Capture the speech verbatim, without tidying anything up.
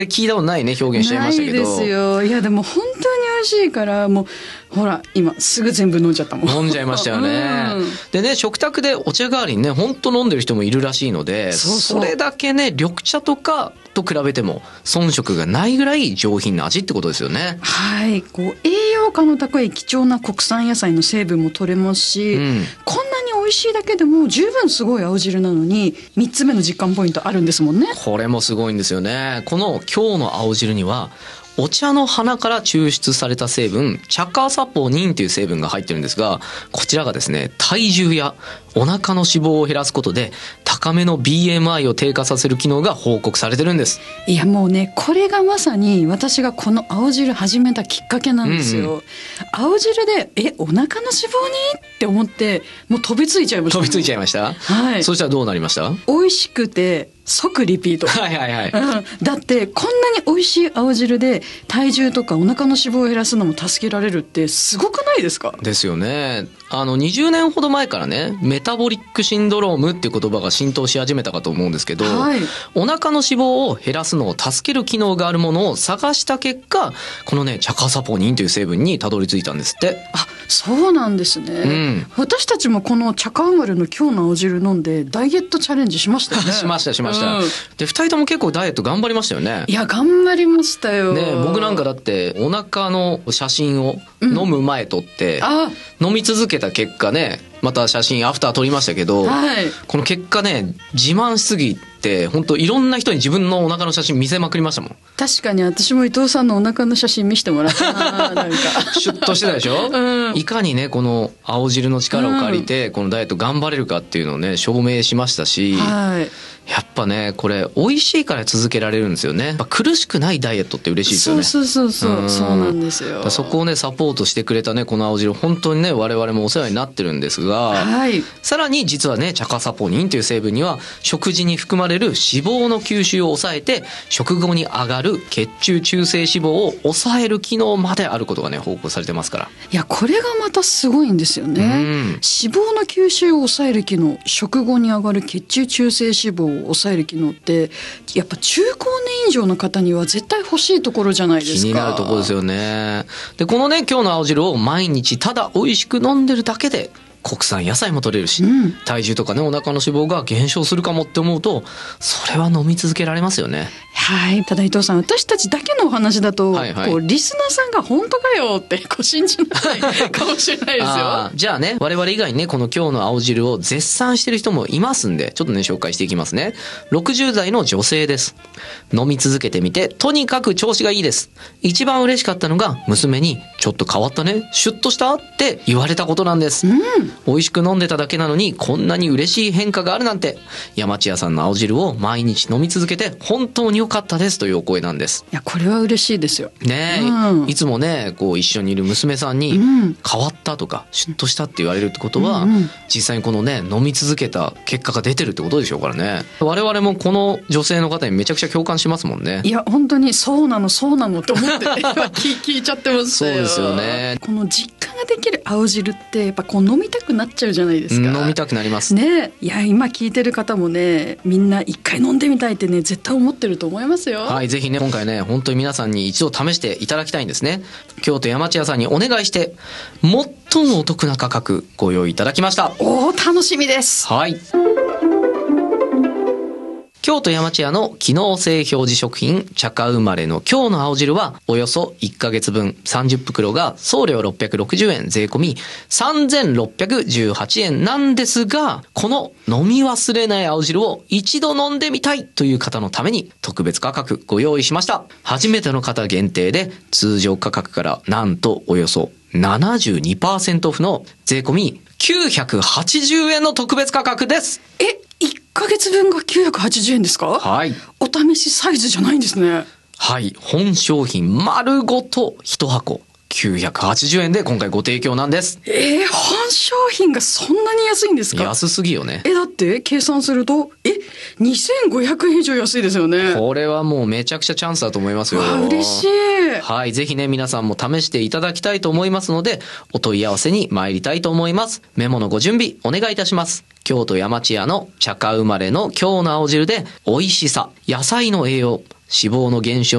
聞いたことないね、表現しちゃいましたけど。 ないですよ。いやでも本当に美味しいから、もうほら今すぐ全部飲んじゃったもん。 飲んじゃいましたよね、うん、でね、食卓でお茶代わりにね本当飲んでる人もいるらしいので、そうそう、それだけね緑茶とかと比べても遜色がないぐらい上品な味ってことですよね。 はい、こう栄養価の高い貴重な国産野菜の成分も取れますし、うん、こんなに美味しいだけでも十分すごい青汁なのにみっつめの実感ポイントあるんですもんね。 これもすごいんですよね。この今日の青汁にはお茶の花から抽出された成分茶化サポニンという成分が入ってるんですが、こちらがですね体重やお腹の脂肪を減らすことで高めの ビーエムアイ を低下させる機能が報告されてるんです。 いやもうね、これがまさに私がこの青汁始めたきっかけなんですよ、うんうん、青汁でえお腹の脂肪にって思ってもう飛びついちゃいました。 飛びついちゃいました、はい、そしたらどうなりました？ 美味しくて即リピート。 はいはいはい、 うん、だってこんなに美味しい青汁で体重とかお腹の脂肪を減らすのも助けられるってすごくないですか？ ですよね。あのにじゅうねんほど前からねメタボリックシンドロームっていう言葉が浸透し始めたかと思うんですけど、はい、お腹の脂肪を減らすのを助ける機能があるものを探した結果、このね茶化サポニンという成分にたどり着いたんですって。 あ、そうなんですね、うん、私たちもこの茶化生まれの今日の青汁飲んでダイエットチャレンジしましたよね。 しましたしました、うん、でふたりとも結構ダイエット頑張りましたよね。 いや頑張りましたよ、 ね、僕なんかだってお腹の写真を飲む前撮って、うん、あ飲み続けた結果ね、また写真アフター撮りましたけど、はい、この結果ね自慢しすぎて本当いろんな人に自分のお腹の写真見せまくりましたもん。 確かに私も伊藤さんのお腹の写真見せてもらったな。なんかシュッとしてたでしょ、うん、いかにねこの青汁の力を借りてこのダイエット頑張れるかっていうのをね証明しましたし、はい、やっぱねこれ美味しいから続けられるんですよね。やっぱ苦しくないダイエットって嬉しいですよね。 そうそうそうそう、うん、そうなんですよ。 そこをねサポートしてくれたねこの青汁本当にね我々もお世話になってるんですが、はい、さらに実はね茶化サポニンという成分には食事に含まれる脂肪の吸収を抑えて食後に上がる血中中性脂肪を抑える機能まであることがね報告されてますから。 いやこれがまたすごいんですよね、うん、脂肪の吸収を抑える機能、食後に上がる血中中性脂肪を抑える機能ってやっぱ中高年以上の方には絶対欲しいところじゃないですか。 気になるところですよね。でこのね今日の青汁を毎日ただ美味しく飲んでるだけで国産野菜も取れるし、うん、体重とかねお腹の脂肪が減少するかもって思うとそれは飲み続けられますよね。 はい、ただ伊藤さん私たちだけのお話だと、はいはい、こうリスナーさんが本当かよってこう信じないかもしれないですよ。 あじゃあね我々以外にねこの今日の青汁を絶賛してる人もいますんでちょっとね紹介していきますね。ろくじゅう代の女性です。飲み続けてみてとにかく調子がいいです。一番嬉しかったのが娘にちょっと変わったねシュッとしたって言われたことなんです、うん、美味しく飲んでただけなのにこんなに嬉しい変化があるなんて。山千屋さんの青汁を毎日飲み続けて本当に良かったですというお声なんです。 いやこれは嬉しいですよねえ、うん、いつもねこう一緒にいる娘さんに変わったとかシュッとしたって言われるってことは、うんうん、実際にこのね飲み続けた結果が出てるってことでしょうからね。我々もこの女性の方にめちゃくちゃ共感しますもんね。 いや本当にそうなのそうなのと思って聞, 聞いちゃってますよ。 そうですよね。 この実感ができる青汁ってやっぱこう飲みたくなっちゃうじゃないですか。 飲みたくなりますね。いや今聞いてる方もねみんな一回飲んでみたいってね絶対思ってると思いますよ。 はい、ぜひね今回ね本当に皆さんに一度試していただきたいんですね。京都山千屋さんにお願いして最もお得な価格ご用意いただきました。 おー楽しみです。 はい、京都山千屋の機能性表示食品茶化生まれの今日の青汁はおよそいっかげつぶんさんじゅっぷくろが送料ろっぴゃくろくじゅうえん税込みさんぜんろっぴゃくじゅうはちえんなんですが、この飲み忘れない青汁を一度飲んでみたいという方のために特別価格ご用意しました。初めての方限定で通常価格からなんとおよそ ななじゅうにパーセント オフの税込みきゅうひゃくはちじゅうえんの特別価格です。 えいっかげつぶんがきゅうひゃくはちじゅうえんですか？ はい。 お試しサイズじゃないんですね。 はい。本商品丸ごといちはこきゅうひゃくはちじゅうえんで今回ご提供なんです。 えー、本商品がそんなに安いんですか？ 安すぎよね。 え、だって計算するとえにせんごひゃくえん以上安いですよね。 これはもうめちゃくちゃチャンスだと思いますよ。 わあ嬉しい。 はい。ぜひね皆さんも試していただきたいと思いますのでお問い合わせに参りたいと思います。メモのご準備お願いいたします。京都山千屋の茶化生まれの今日の青汁で美味しさ、野菜の栄養、 脂肪の減少